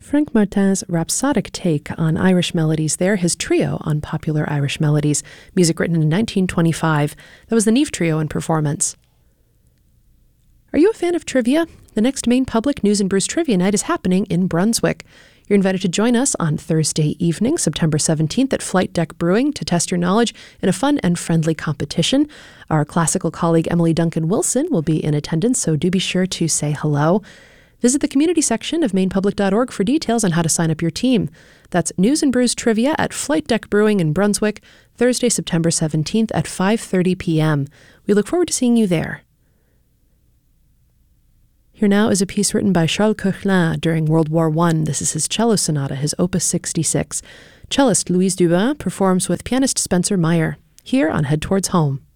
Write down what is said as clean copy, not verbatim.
Frank Martin's rhapsodic take on Irish melodies there, his trio on popular Irish melodies, music written in 1925. That was the Niamh Trio in performance. Are you a fan of trivia? The next Maine Public News and Brews Trivia Night is happening in Brunswick. You're invited to join us on Thursday evening, September 17th at Flight Deck Brewing to test your knowledge in a fun and friendly competition. Our classical colleague Emily Duncan Wilson will be in attendance, so do be sure to say hello. Visit the community section of mainpublic.org for details on how to sign up your team. That's News and Brews Trivia at Flight Deck Brewing in Brunswick, Thursday, September 17th at 5:30 p.m. We look forward to seeing you there. Here now is a piece written by Charles Koechlin during World War I. This is his cello sonata, his Opus 66. Cellist Louise Dubin performs with pianist Spencer Meyer, here on Head Towards Home.